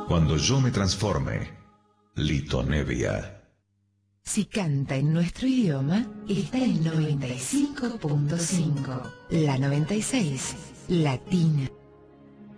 Cuando yo me transforme, Lito Nevia. Si canta en nuestro idioma, está en 95.5. La 96, Latina.